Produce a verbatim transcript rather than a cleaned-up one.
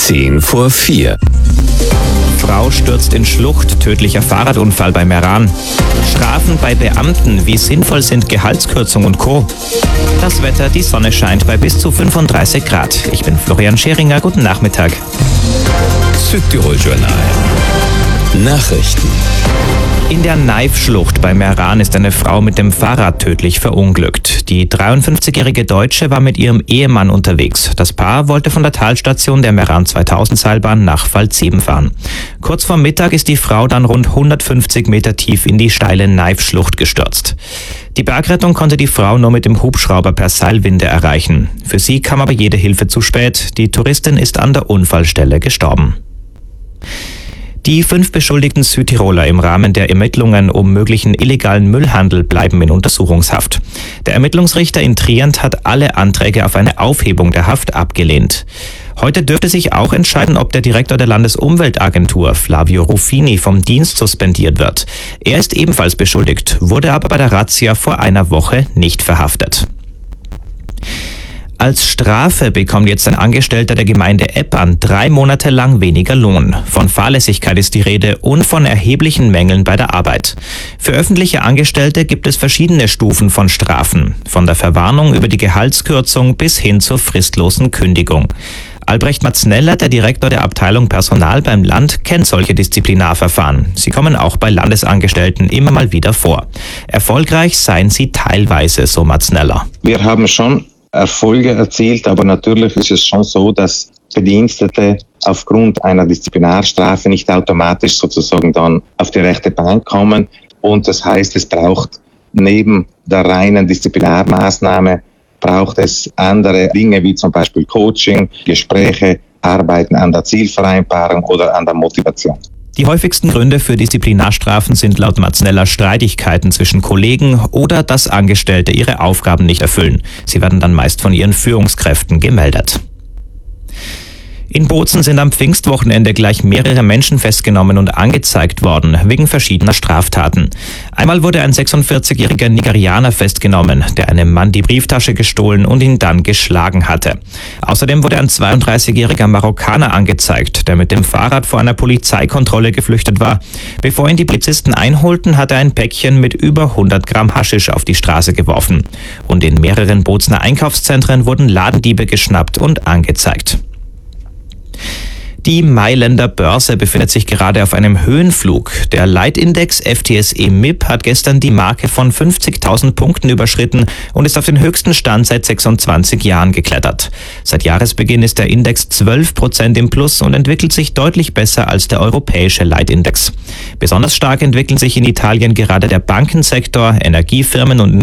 Zehn vor vier. Frau stürzt in Schlucht, tödlicher Fahrradunfall bei Meran. Strafen bei Beamten, wie sinnvoll sind Gehaltskürzung und Co. Das Wetter, die Sonne scheint bei bis zu fünfunddreißig Grad. Ich bin Florian Scheringer, guten Nachmittag. Südtirol-Journal. Nachrichten. In der Naif-Schlucht bei Meran ist eine Frau mit dem Fahrrad tödlich verunglückt. Die dreiundfünfzigjährige Deutsche war mit ihrem Ehemann unterwegs. Das Paar wollte von der Talstation der Meran zweitausend Seilbahn nach Pfalz-Sieben fahren. Kurz vor Mittag ist die Frau dann rund hundertfünfzig Meter tief in die steile Naif-Schlucht gestürzt. Die Bergrettung konnte die Frau nur mit dem Hubschrauber per Seilwinde erreichen. Für sie kam aber jede Hilfe zu spät. Die Touristin ist an der Unfallstelle gestorben. Die fünf beschuldigten Südtiroler im Rahmen der Ermittlungen um möglichen illegalen Müllhandel bleiben in Untersuchungshaft. Der Ermittlungsrichter in Trient hat alle Anträge auf eine Aufhebung der Haft abgelehnt. Heute dürfte sich auch entscheiden, ob der Direktor der Landesumweltagentur, Flavio Ruffini, vom Dienst suspendiert wird. Er ist ebenfalls beschuldigt, wurde aber bei der Razzia vor einer Woche nicht verhaftet. Als Strafe bekommt jetzt ein Angestellter der Gemeinde Eppern drei Monate lang weniger Lohn. Von Fahrlässigkeit ist die Rede und von erheblichen Mängeln bei der Arbeit. Für öffentliche Angestellte gibt es verschiedene Stufen von Strafen. Von der Verwarnung über die Gehaltskürzung bis hin zur fristlosen Kündigung. Albrecht Matzneller, der Direktor der Abteilung Personal beim Land, kennt solche Disziplinarverfahren. Sie kommen auch bei Landesangestellten immer mal wieder vor. Erfolgreich seien sie teilweise, so Matzneller. Wir haben schon Erfolge erzielt, aber natürlich ist es schon so, dass Bedienstete aufgrund einer Disziplinarstrafe nicht automatisch sozusagen dann auf die rechte Bahn kommen. Und das heißt, es braucht neben der reinen Disziplinarmaßnahme braucht es andere Dinge wie zum Beispiel Coaching, Gespräche, Arbeiten an der Zielvereinbarung oder an der Motivation. Die häufigsten Gründe für Disziplinarstrafen sind laut Matzneller Streitigkeiten zwischen Kollegen oder dass Angestellte ihre Aufgaben nicht erfüllen. Sie werden dann meist von ihren Führungskräften gemeldet. In Bozen sind am Pfingstwochenende gleich mehrere Menschen festgenommen und angezeigt worden, wegen verschiedener Straftaten. Einmal wurde ein sechsundvierzigjähriger Nigerianer festgenommen, der einem Mann die Brieftasche gestohlen und ihn dann geschlagen hatte. Außerdem wurde ein zweiunddreißigjähriger Marokkaner angezeigt, der mit dem Fahrrad vor einer Polizeikontrolle geflüchtet war. Bevor ihn die Polizisten einholten, hat er ein Päckchen mit über hundert Gramm Haschisch auf die Straße geworfen. Und in mehreren Bozener Einkaufszentren wurden Ladendiebe geschnappt und angezeigt. Die Mailänder Börse befindet sich gerade auf einem Höhenflug. Der Leitindex F T S E M I P hat gestern die Marke von fünfzigtausend Punkten überschritten und ist auf den höchsten Stand seit sechsundzwanzig Jahren geklettert. Seit Jahresbeginn ist der Index zwölf Prozent im Plus und entwickelt sich deutlich besser als der europäische Leitindex. Besonders stark entwickeln sich in Italien gerade der Bankensektor, Energiefirmen und